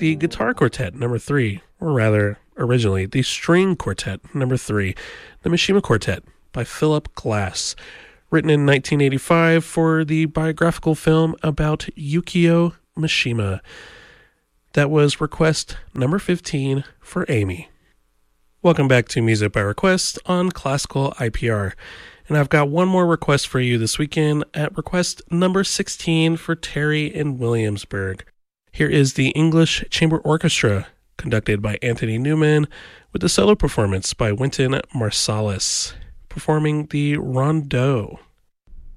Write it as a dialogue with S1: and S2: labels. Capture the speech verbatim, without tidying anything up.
S1: the Guitar Quartet, number three, or rather, originally, the String Quartet, number three, the Mishima Quartet by Philip Glass, written in nineteen eighty-five for the biographical film about Yukio Mishima. That was request number fifteen for Amy. Welcome back to Music by Request on Classical I P R. And I've got one more request for you this weekend at request number sixteen for Terry in Williamsburg. Here is the English Chamber Orchestra, conducted by Anthony Newman, with a solo performance by Wynton Marsalis, performing the Rondeau.